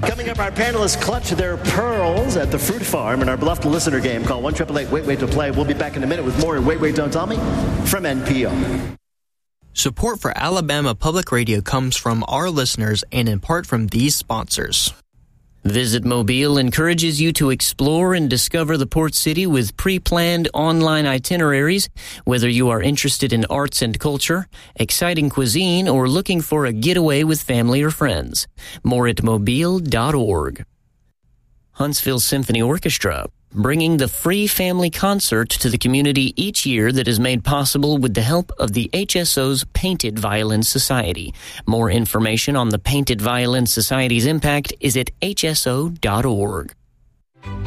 Coming up, our panelists clutch their pearls at the fruit farm in our beloved listener game called 1-888-WAIT-WAIT to play. We'll be back in a minute with more Wait, Wait, Don't Tell Me from NPR. Support for Alabama Public Radio comes from our listeners and in part from these sponsors. Visit Mobile encourages you to explore and discover the port city with pre-planned online itineraries. Whether you are interested in arts and culture, exciting cuisine, or looking for a getaway with family or friends. More at mobile.org. Huntsville Symphony Orchestra, bringing the free family concert to the community each year that is made possible with the help of the HSO's Painted Violin Society. More information on the Painted Violin Society's impact is at hso.org.